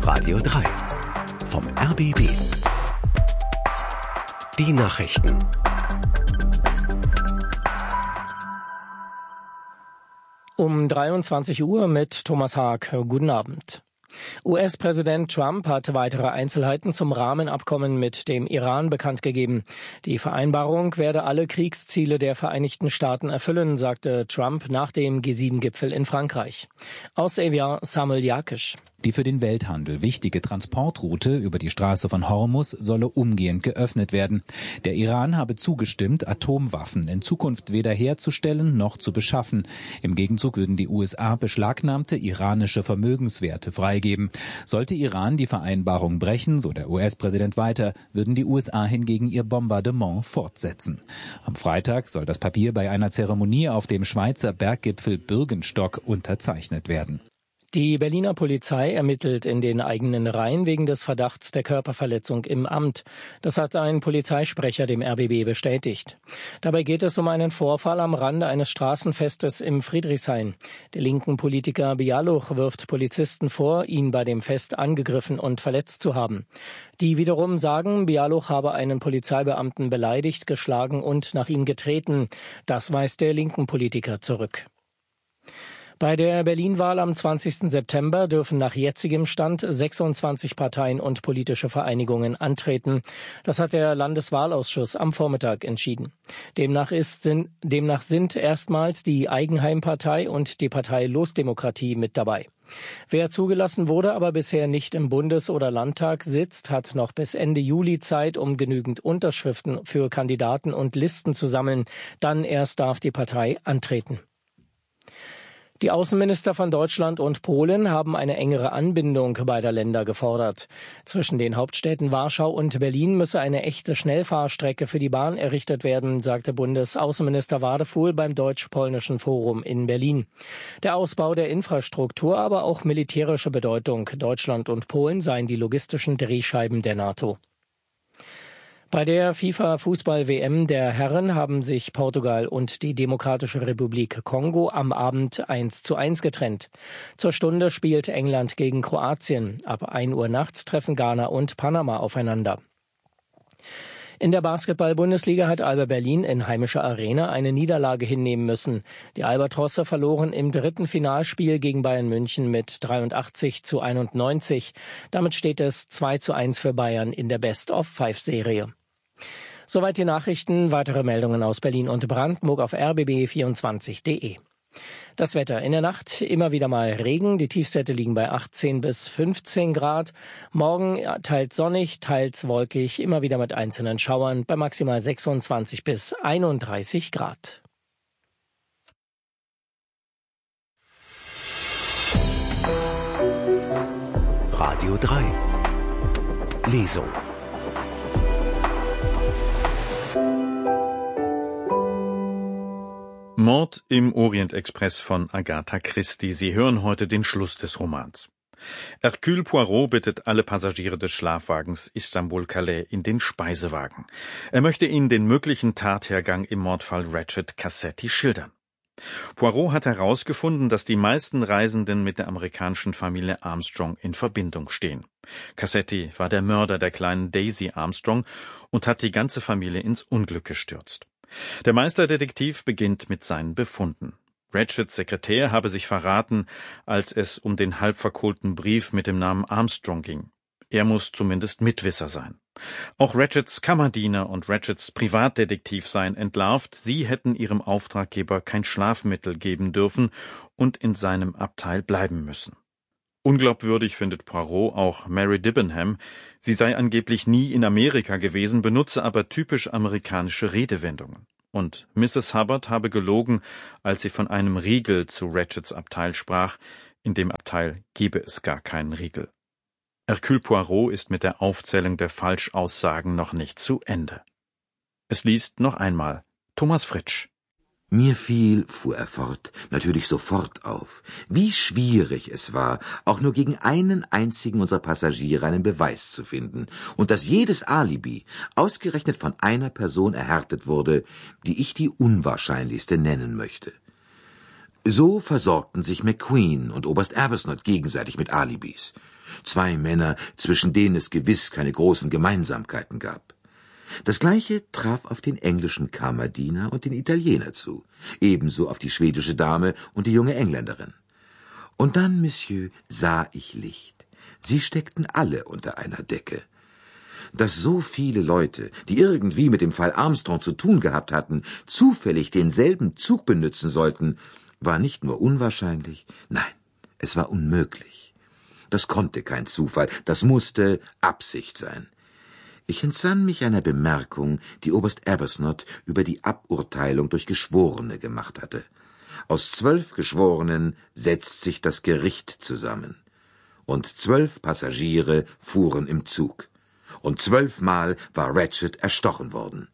Radio 3 vom RBB. Die Nachrichten. Um 23 Uhr mit Thomas Haag. Guten Abend. US-Präsident Trump hat weitere Einzelheiten zum Rahmenabkommen mit dem Iran bekannt gegeben. Die Vereinbarung werde alle Kriegsziele der Vereinigten Staaten erfüllen, sagte Trump nach dem G7-Gipfel in Frankreich. Aus Evian Samuel Jakisch. Die für den Welthandel wichtige Transportroute über die Straße von Hormuz solle umgehend geöffnet werden. Der Iran habe zugestimmt, Atomwaffen in Zukunft weder herzustellen noch zu beschaffen. Im Gegenzug würden die USA beschlagnahmte iranische Vermögenswerte freigeben. Sollte Iran die Vereinbarung brechen, so der US-Präsident weiter, würden die USA hingegen ihr Bombardement fortsetzen. Am Freitag soll das Papier bei einer Zeremonie auf dem Schweizer Berggipfel Bürgenstock unterzeichnet werden. Die Berliner Polizei ermittelt in den eigenen Reihen wegen des Verdachts der Körperverletzung im Amt. Das hat ein Polizeisprecher dem RBB bestätigt. Dabei geht es um einen Vorfall am Rande eines Straßenfestes im Friedrichshain. Der linken Politiker Bialuch wirft Polizisten vor, ihn bei dem Fest angegriffen und verletzt zu haben. Die wiederum sagen, Bialuch habe einen Polizeibeamten beleidigt, geschlagen und nach ihm getreten. Das weist der linken Politiker zurück. Bei der Berlin-Wahl am 20. September dürfen nach jetzigem Stand 26 Parteien und politische Vereinigungen antreten. Das hat der Landeswahlausschuss am Vormittag entschieden. Demnach sind erstmals die Eigenheimpartei und die Partei Losdemokratie mit dabei. Wer zugelassen wurde, aber bisher nicht im Bundes- oder Landtag sitzt, hat noch bis Ende Juli Zeit, um genügend Unterschriften für Kandidaten und Listen zu sammeln. Dann erst darf die Partei antreten. Die Außenminister von Deutschland und Polen haben eine engere Anbindung beider Länder gefordert. Zwischen den Hauptstädten Warschau und Berlin müsse eine echte Schnellfahrstrecke für die Bahn errichtet werden, sagte Bundesaußenminister Wadefuhl beim Deutsch-Polnischen Forum in Berlin. Der Ausbau der Infrastruktur, aber auch militärische Bedeutung. Deutschland und Polen seien die logistischen Drehscheiben der NATO. Bei der FIFA-Fußball-WM der Herren haben sich Portugal und die Demokratische Republik Kongo am Abend 1:1 getrennt. Zur Stunde spielt England gegen Kroatien. Ab 1 Uhr nachts treffen Ghana und Panama aufeinander. In der Basketball-Bundesliga hat Alba Berlin in heimischer Arena eine Niederlage hinnehmen müssen. Die Albatrosse verloren im dritten Finalspiel gegen Bayern München mit 83:91. Damit steht es 2:1 für Bayern in der Best-of-5-Serie. Soweit die Nachrichten. Weitere Meldungen aus Berlin und Brandenburg auf rbb24.de. Das Wetter: in der Nacht immer wieder mal Regen. Die Tiefstwerte liegen bei 18 bis 15 Grad. Morgen teils sonnig, teils wolkig, immer wieder mit einzelnen Schauern bei maximal 26 bis 31 Grad. Radio 3 Lesung. Mord im Orient-Express von Agatha Christie. Sie hören heute den Schluss des Romans. Hercule Poirot bittet alle Passagiere des Schlafwagens Istanbul-Calais in den Speisewagen. Er möchte ihnen den möglichen Tathergang im Mordfall Ratchet Cassetti schildern. Poirot hat herausgefunden, dass die meisten Reisenden mit der amerikanischen Familie Armstrong in Verbindung stehen. Cassetti war der Mörder der kleinen Daisy Armstrong und hat die ganze Familie ins Unglück gestürzt. Der Meisterdetektiv beginnt mit seinen Befunden. Ratchets Sekretär habe sich verraten, als es um den halbverkohlten Brief mit dem Namen Armstrong ging. Er muss zumindest Mitwisser sein. Auch Ratchets Kammerdiener und Ratchets Privatdetektiv seien entlarvt. Sie hätten ihrem Auftraggeber kein Schlafmittel geben dürfen und in seinem Abteil bleiben müssen. Unglaubwürdig findet Poirot auch Mary Debenham. Sie sei angeblich nie in Amerika gewesen, benutze aber typisch amerikanische Redewendungen. Und Mrs. Hubbard habe gelogen, als sie von einem Riegel zu Ratchets Abteil sprach. In dem Abteil gebe es gar keinen Riegel. Hercule Poirot ist mit der Aufzählung der Falschaussagen noch nicht zu Ende. Es liest noch einmal Thomas Fritsch. Mir fiel, fuhr er fort, natürlich sofort auf, wie schwierig es war, auch nur gegen einen einzigen unserer Passagiere einen Beweis zu finden, und dass jedes Alibi ausgerechnet von einer Person erhärtet wurde, die ich die unwahrscheinlichste nennen möchte. So versorgten sich McQueen und Oberst Arbuthnot gegenseitig mit Alibis. 2 Männer, zwischen denen es gewiss keine großen Gemeinsamkeiten gab. Das Gleiche traf auf den englischen Kammerdiener und den Italiener zu, ebenso auf die schwedische Dame und die junge Engländerin. Und dann, Monsieur, sah ich Licht. Sie steckten alle unter einer Decke. Dass so viele Leute, die irgendwie mit dem Fall Armstrong zu tun gehabt hatten, zufällig denselben Zug benützen sollten, war nicht nur unwahrscheinlich, nein, es war unmöglich. Das konnte kein Zufall, das musste Absicht sein. Ich entsann mich einer Bemerkung, die Oberst Arbuthnot über die Aburteilung durch Geschworene gemacht hatte. Aus 12 Geschworenen setzt sich das Gericht zusammen. Und 12 Passagiere fuhren im Zug. Und 12-mal war Ratchet erstochen worden.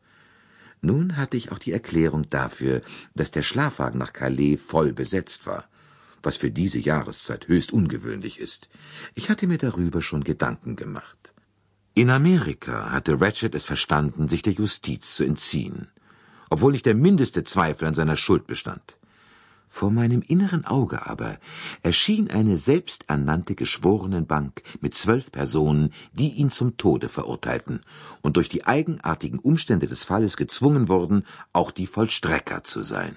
Nun hatte ich auch die Erklärung dafür, dass der Schlafwagen nach Calais voll besetzt war, was für diese Jahreszeit höchst ungewöhnlich ist. Ich hatte mir darüber schon Gedanken gemacht. In Amerika hatte Ratchet es verstanden, sich der Justiz zu entziehen, obwohl nicht der mindeste Zweifel an seiner Schuld bestand. Vor meinem inneren Auge aber erschien eine selbsternannte Geschworenenbank mit 12 Personen, die ihn zum Tode verurteilten und durch die eigenartigen Umstände des Falles gezwungen wurden, auch die Vollstrecker zu sein.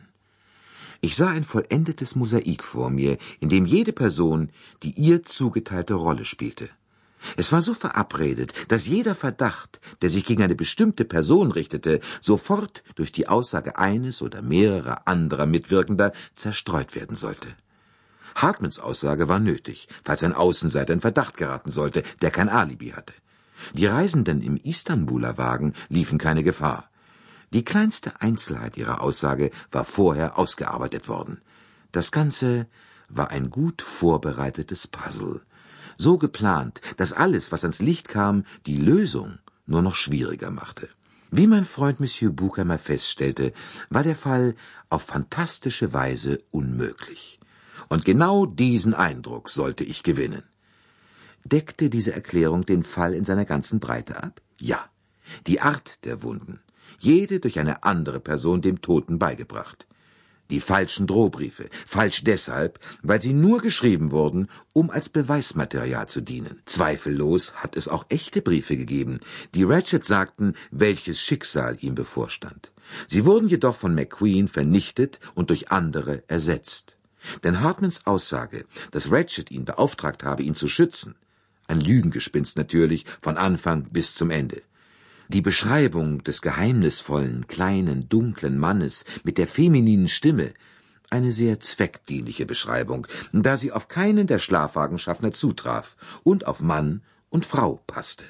Ich sah ein vollendetes Mosaik vor mir, in dem jede Person die ihr zugeteilte Rolle spielte. Es war so verabredet, dass jeder Verdacht, der sich gegen eine bestimmte Person richtete, sofort durch die Aussage eines oder mehrerer anderer Mitwirkender zerstreut werden sollte. Hartmans Aussage war nötig, falls ein Außenseiter in Verdacht geraten sollte, der kein Alibi hatte. Die Reisenden im Istanbuler Wagen liefen keine Gefahr. Die kleinste Einzelheit ihrer Aussage war vorher ausgearbeitet worden. Das Ganze war ein gut vorbereitetes Puzzle. So geplant, dass alles, was ans Licht kam, die Lösung nur noch schwieriger machte. Wie mein Freund Monsieur Bucamer feststellte, war der Fall auf fantastische Weise unmöglich. Und genau diesen Eindruck sollte ich gewinnen. Deckte diese Erklärung den Fall in seiner ganzen Breite ab? Ja. Die Art der Wunden, jede durch eine andere Person dem Toten beigebracht. Die falschen Drohbriefe, falsch deshalb, weil sie nur geschrieben wurden, um als Beweismaterial zu dienen. Zweifellos hat es auch echte Briefe gegeben, die Ratchet sagten, welches Schicksal ihm bevorstand. Sie wurden jedoch von McQueen vernichtet und durch andere ersetzt. Denn Hartmans Aussage, dass Ratchet ihn beauftragt habe, ihn zu schützen, ein Lügengespinst natürlich, von Anfang bis zum Ende. Die Beschreibung des geheimnisvollen, kleinen, dunklen Mannes mit der femininen Stimme, eine sehr zweckdienliche Beschreibung, da sie auf keinen der Schlafwagenschaffner zutraf und auf Mann und Frau passte.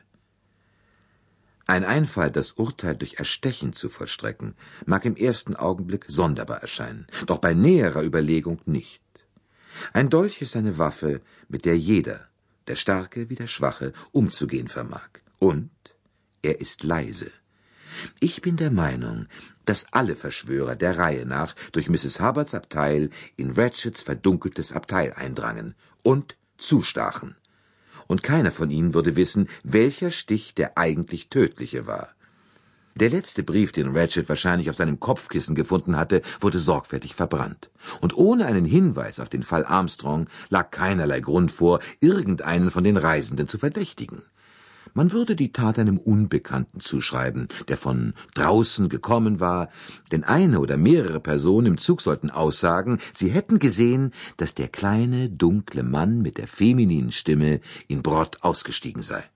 Ein Einfall, das Urteil durch Erstechen zu vollstrecken, mag im ersten Augenblick sonderbar erscheinen, doch bei näherer Überlegung nicht. Ein Dolch ist eine Waffe, mit der jeder, der Starke wie der Schwache, umzugehen vermag. Und er ist leise. Ich bin der Meinung, dass alle Verschwörer der Reihe nach durch Mrs. Hubbards Abteil in Ratchets verdunkeltes Abteil eindrangen und zustachen. Und keiner von ihnen würde wissen, welcher Stich der eigentlich tödliche war. Der letzte Brief, den Ratchet wahrscheinlich auf seinem Kopfkissen gefunden hatte, wurde sorgfältig verbrannt. Und ohne einen Hinweis auf den Fall Armstrong lag keinerlei Grund vor, irgendeinen von den Reisenden zu verdächtigen. Man würde die Tat einem Unbekannten zuschreiben, der von draußen gekommen war, denn eine oder mehrere Personen im Zug sollten aussagen, sie hätten gesehen, dass der kleine, dunkle Mann mit der femininen Stimme in Brod ausgestiegen sei.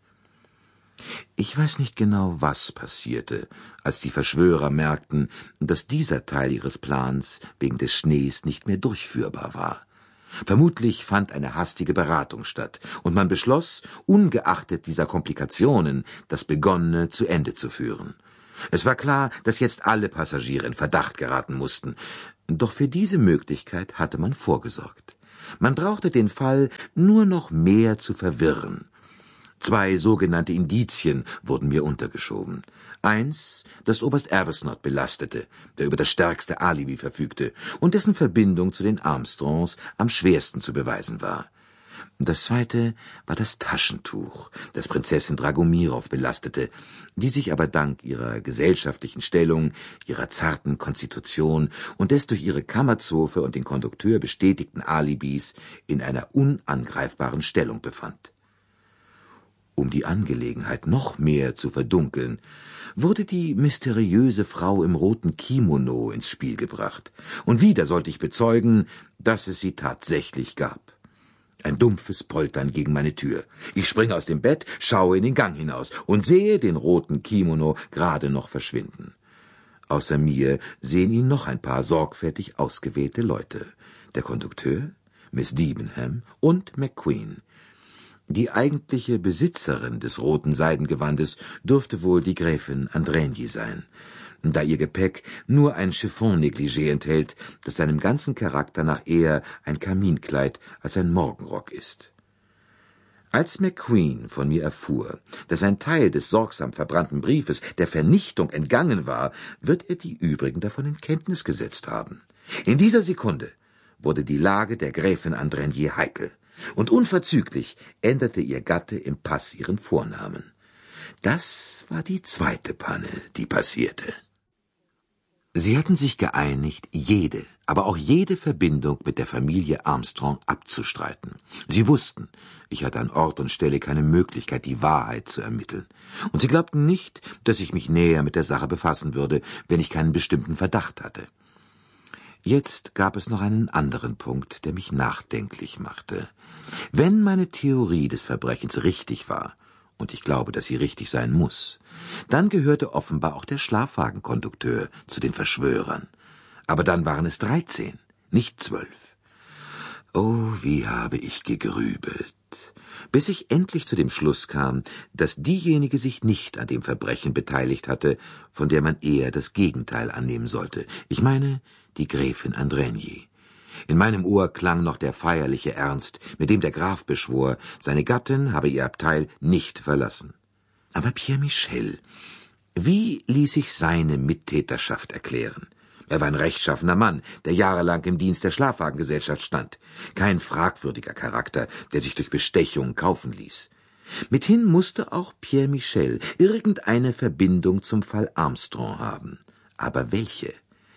Ich weiß nicht genau, was passierte, als die Verschwörer merkten, dass dieser Teil ihres Plans wegen des Schnees nicht mehr durchführbar war. Vermutlich fand eine hastige Beratung statt, und man beschloss, ungeachtet dieser Komplikationen, das Begonnene zu Ende zu führen. Es war klar, dass jetzt alle Passagiere in Verdacht geraten mussten, doch für diese Möglichkeit hatte man vorgesorgt. Man brauchte den Fall nur noch mehr zu verwirren. 2 sogenannte Indizien wurden mir untergeschoben. 1, das Oberst Arbuthnot belastete, der über das stärkste Alibi verfügte und dessen Verbindung zu den Armstrongs am schwersten zu beweisen war. Das zweite war das Taschentuch, das Prinzessin Dragomirow belastete, die sich aber dank ihrer gesellschaftlichen Stellung, ihrer zarten Konstitution und des durch ihre Kammerzofe und den Kondukteur bestätigten Alibis in einer unangreifbaren Stellung befand. Um die Angelegenheit noch mehr zu verdunkeln, wurde die mysteriöse Frau im roten Kimono ins Spiel gebracht, und wieder sollte ich bezeugen, dass es sie tatsächlich gab. Ein dumpfes Poltern gegen meine Tür. Ich springe aus dem Bett, schaue in den Gang hinaus und sehe den roten Kimono gerade noch verschwinden. Außer mir sehen ihn noch ein paar sorgfältig ausgewählte Leute. Der Kondukteur, Miss Debenham und McQueen. Die eigentliche Besitzerin des roten Seidengewandes dürfte wohl die Gräfin Andränyi sein, da ihr Gepäck nur ein Chiffon-Negligé enthält, das seinem ganzen Charakter nach eher ein Kaminkleid als ein Morgenrock ist. Als McQueen von mir erfuhr, dass ein Teil des sorgsam verbrannten Briefes der Vernichtung entgangen war, wird er die übrigen davon in Kenntnis gesetzt haben. In dieser Sekunde wurde die Lage der Gräfin Andränyi heikel, und unverzüglich änderte ihr Gatte im Pass ihren Vornamen. Das war die zweite Panne, die passierte. Sie hatten sich geeinigt, jede, aber auch jede Verbindung mit der Familie Armstrong abzustreiten. Sie wussten, ich hatte an Ort und Stelle keine Möglichkeit, die Wahrheit zu ermitteln. Und sie glaubten nicht, dass ich mich näher mit der Sache befassen würde, wenn ich keinen bestimmten Verdacht hatte. Jetzt gab es noch einen anderen Punkt, der mich nachdenklich machte. Wenn meine Theorie des Verbrechens richtig war, und ich glaube, dass sie richtig sein muss, dann gehörte offenbar auch der Schlafwagenkondukteur zu den Verschwörern. Aber dann waren es 13, nicht 12. Oh, wie habe ich gegrübelt, bis ich endlich zu dem Schluss kam, dass diejenige sich nicht an dem Verbrechen beteiligt hatte, von der man eher das Gegenteil annehmen sollte. Ich meine, die Gräfin Andränyi. In meinem Ohr klang noch der feierliche Ernst, mit dem der Graf beschwor, seine Gattin habe ihr Abteil nicht verlassen. Aber Pierre Michel, wie ließ sich seine Mittäterschaft erklären? Er war ein rechtschaffener Mann, der jahrelang im Dienst der Schlafwagengesellschaft stand. Kein fragwürdiger Charakter, der sich durch Bestechung kaufen ließ. Mithin musste auch Pierre Michel irgendeine Verbindung zum Fall Armstrong haben. Aber welche?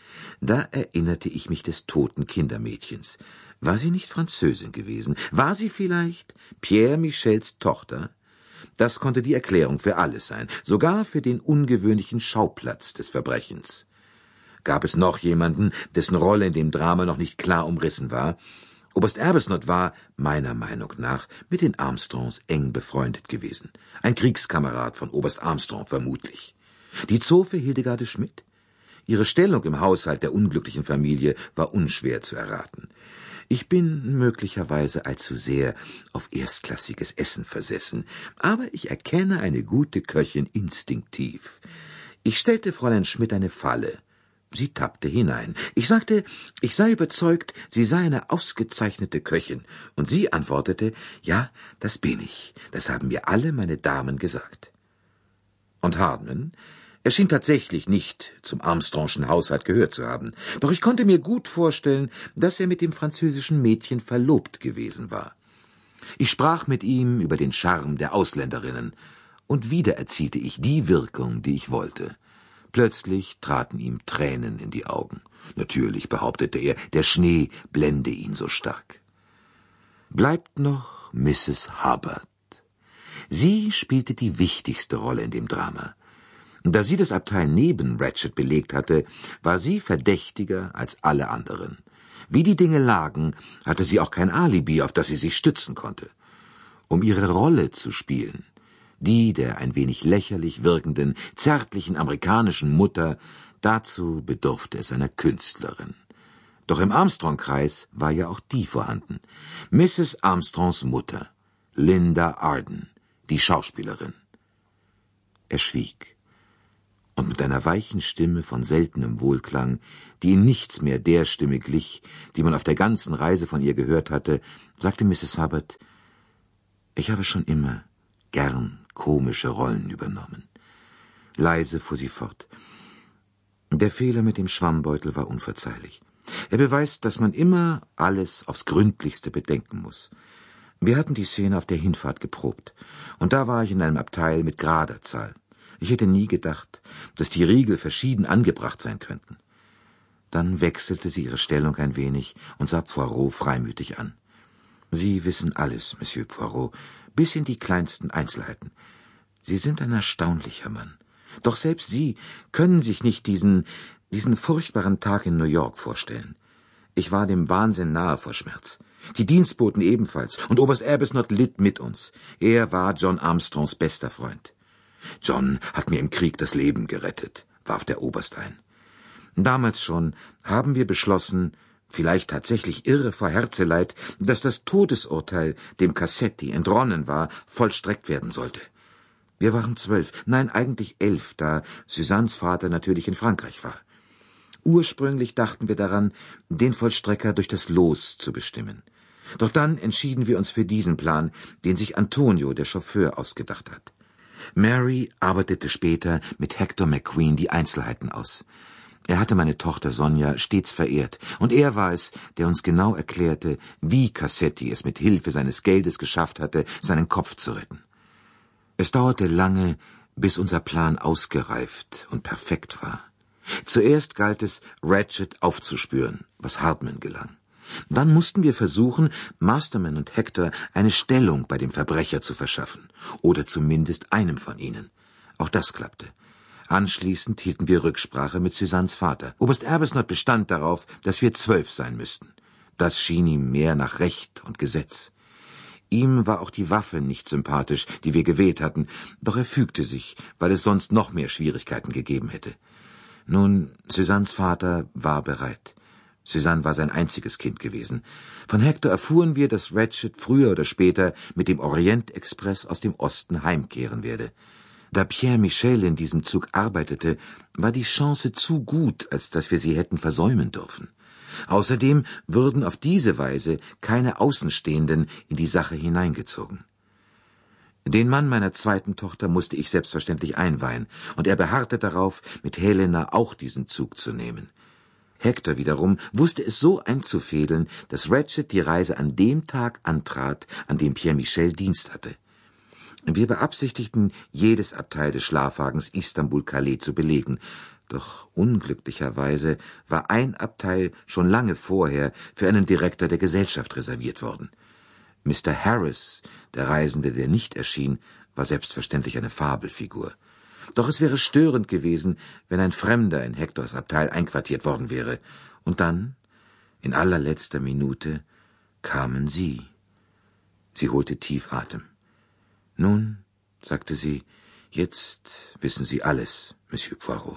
Da erinnerte ich mich des toten Kindermädchens. War sie nicht Französin gewesen? War sie vielleicht Pierre Michels Tochter? Das konnte die Erklärung für alles sein, sogar für den ungewöhnlichen Schauplatz des Verbrechens. Gab es noch jemanden, dessen Rolle in dem Drama noch nicht klar umrissen war? Oberst Arbuthnot war, meiner Meinung nach, mit den Armstrongs eng befreundet gewesen. Ein Kriegskamerad von Oberst Armstrong vermutlich. Die Zofe Hildegarde Schmidt? Ihre Stellung im Haushalt der unglücklichen Familie war unschwer zu erraten. Ich bin möglicherweise allzu sehr auf erstklassiges Essen versessen, aber ich erkenne eine gute Köchin instinktiv. Ich stellte Fräulein Schmidt eine Falle. Sie tappte hinein. Ich sagte, ich sei überzeugt, sie sei eine ausgezeichnete Köchin, und sie antwortete, ja, das bin ich, das haben mir alle meine Damen gesagt. Und Hardman? Er schien tatsächlich nicht zum Armstrongschen Haushalt gehört zu haben, doch ich konnte mir gut vorstellen, dass er mit dem französischen Mädchen verlobt gewesen war. Ich sprach mit ihm über den Charme der Ausländerinnen, und wieder erzielte ich die Wirkung, die ich wollte. Plötzlich traten ihm Tränen in die Augen. Natürlich, behauptete er, der Schnee blende ihn so stark. Bleibt noch Mrs. Hubbard. Sie spielte die wichtigste Rolle in dem Drama. Da sie das Abteil neben Ratchet belegt hatte, war sie verdächtiger als alle anderen. Wie die Dinge lagen, hatte sie auch kein Alibi, auf das sie sich stützen konnte. Um ihre Rolle zu spielen, die der ein wenig lächerlich wirkenden, zärtlichen amerikanischen Mutter, dazu bedurfte es einer Künstlerin. Doch im Armstrong-Kreis war ja auch die vorhanden. Mrs. Armstrongs Mutter, Linda Arden, die Schauspielerin. Er schwieg. Und mit einer weichen Stimme von seltenem Wohlklang, die in nichts mehr der Stimme glich, die man auf der ganzen Reise von ihr gehört hatte, sagte Mrs. Hubbard, ich habe schon immer gern komische Rollen übernommen. Leise fuhr sie fort. Der Fehler mit dem Schwammbeutel war unverzeihlich. Er beweist, dass man immer alles aufs Gründlichste bedenken muss. Wir hatten die Szene auf der Hinfahrt geprobt, und da war ich in einem Abteil mit gerader Zahl. Ich hätte nie gedacht, dass die Riegel verschieden angebracht sein könnten. Dann wechselte sie ihre Stellung ein wenig und sah Poirot freimütig an. »Sie wissen alles, Monsieur Poirot, bis in die kleinsten Einzelheiten. Sie sind ein erstaunlicher Mann. Doch selbst Sie können sich nicht diesen furchtbaren Tag in New York vorstellen. Ich war dem Wahnsinn nahe vor Schmerz. Die Dienstboten ebenfalls, und Oberst Arbuthnot litt mit uns. Er war John Armstrongs bester Freund. John hat mir im Krieg das Leben gerettet«, warf der Oberst ein. »Damals schon haben wir beschlossen, vielleicht tatsächlich irre vor Herzeleid, dass das Todesurteil, dem Cassetti entronnen war, vollstreckt werden sollte. Wir waren 12, nein, eigentlich 11, da Suzannes Vater natürlich in Frankreich war. Ursprünglich dachten wir daran, den Vollstrecker durch das Los zu bestimmen. Doch dann entschieden wir uns für diesen Plan, den sich Antonio, der Chauffeur, ausgedacht hat. Mary arbeitete später mit Hector McQueen die Einzelheiten aus. Er hatte meine Tochter Sonja stets verehrt, und er war es, der uns genau erklärte, wie Cassetti es mit Hilfe seines Geldes geschafft hatte, seinen Kopf zu retten. Es dauerte lange, bis unser Plan ausgereift und perfekt war. Zuerst galt es, Ratchet aufzuspüren, was Hardman gelang. Dann mussten wir versuchen, Masterman und Hector eine Stellung bei dem Verbrecher zu verschaffen, oder zumindest einem von ihnen. Auch das klappte. Anschließend hielten wir Rücksprache mit Suzannes Vater. Oberst Arbuthnot bestand darauf, dass wir 12 sein müssten. Das schien ihm mehr nach Recht und Gesetz. Ihm war auch die Waffe nicht sympathisch, die wir gewählt hatten, doch er fügte sich, weil es sonst noch mehr Schwierigkeiten gegeben hätte. Nun, Suzannes Vater war bereit. Suzanne war sein einziges Kind gewesen. Von Hector erfuhren wir, dass Ratchet früher oder später mit dem Orient-Express aus dem Osten heimkehren werde. Da Pierre Michel in diesem Zug arbeitete, war die Chance zu gut, als dass wir sie hätten versäumen dürfen. Außerdem würden auf diese Weise keine Außenstehenden in die Sache hineingezogen. Den Mann meiner zweiten Tochter musste ich selbstverständlich einweihen, und er beharrte darauf, mit Helena auch diesen Zug zu nehmen. Hector wiederum wusste es so einzufädeln, dass Ratchet die Reise an dem Tag antrat, an dem Pierre Michel Dienst hatte. Wir beabsichtigten, jedes Abteil des Schlafwagens Istanbul-Calais zu belegen, doch unglücklicherweise war ein Abteil schon lange vorher für einen Direktor der Gesellschaft reserviert worden. Mr. Harris, der Reisende, der nicht erschien, war selbstverständlich eine Fabelfigur. Doch es wäre störend gewesen, wenn ein Fremder in Hectors Abteil einquartiert worden wäre. Und dann, in allerletzter Minute, kamen Sie. Sie holte tief Atem. »Nun«, sagte sie, »jetzt wissen Sie alles, Monsieur Poirot.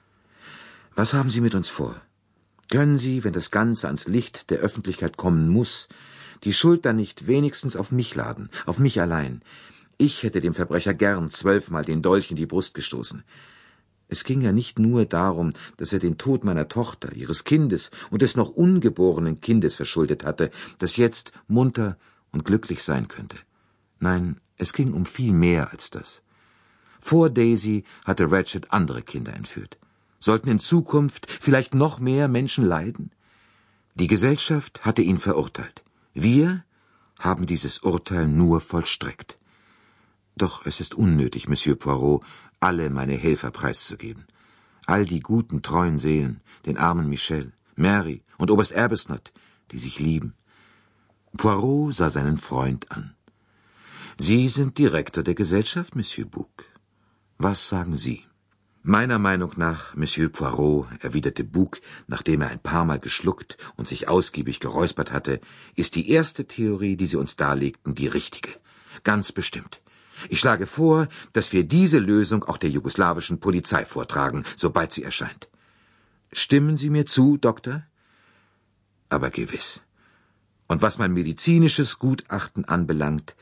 Was haben Sie mit uns vor? Können Sie, wenn das Ganze ans Licht der Öffentlichkeit kommen muss, die Schuld dann nicht wenigstens auf mich laden, auf mich allein? Ich hätte dem Verbrecher gern 12-mal den Dolch in die Brust gestoßen. Es ging ja nicht nur darum, dass er den Tod meiner Tochter, ihres Kindes und des noch ungeborenen Kindes verschuldet hatte, das jetzt munter und glücklich sein könnte. Nein, es ging um viel mehr als das. Vor Daisy hatte Ratchet andere Kinder entführt. Sollten in Zukunft vielleicht noch mehr Menschen leiden? Die Gesellschaft hatte ihn verurteilt. Wir haben dieses Urteil nur vollstreckt. Doch es ist unnötig, Monsieur Poirot, alle meine Helfer preiszugeben. All die guten, treuen Seelen, den armen Michel, Mary und Oberst Arbuthnot, die sich lieben. Poirot sah seinen Freund an. Sie sind Direktor der Gesellschaft, Monsieur Bouc. Was sagen Sie? Meiner Meinung nach, Monsieur Poirot, erwiderte Bouc, nachdem er ein paar Mal geschluckt und sich ausgiebig geräuspert hatte, ist die erste Theorie, die Sie uns darlegten, die richtige. Ganz bestimmt. Ich schlage vor, dass wir diese Lösung auch der jugoslawischen Polizei vortragen, sobald sie erscheint. Stimmen Sie mir zu, Doktor? Aber gewiss. Und was mein medizinisches Gutachten anbelangt,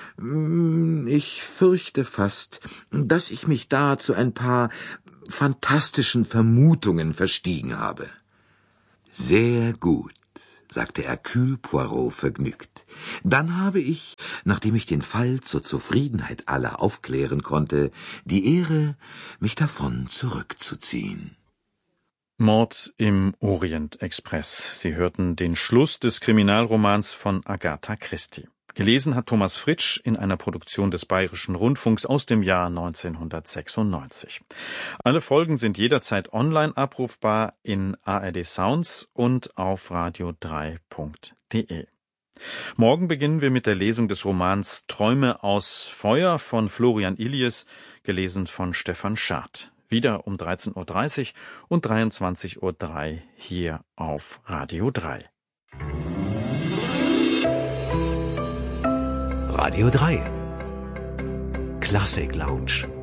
ich fürchte fast, dass ich mich da zu ein paar fantastischen Vermutungen verstiegen habe. Sehr gut, sagte Hercule Poirot vergnügt. Dann habe ich, nachdem ich den Fall zur Zufriedenheit aller aufklären konnte, die Ehre, mich davon zurückzuziehen. Mord im Orient Express. Sie hörten den Schluss des Kriminalromans von Agatha Christie. Gelesen hat Thomas Fritsch in einer Produktion des Bayerischen Rundfunks aus dem Jahr 1996. Alle Folgen sind jederzeit online abrufbar in ARD Sounds und auf radio3.de. Morgen beginnen wir mit der Lesung des Romans Träume aus Feuer von Florian Illies, gelesen von Stefan Schad. Wieder um 13.30 Uhr und 23.03 Uhr hier auf Radio 3. Radio 3 Klassik Lounge.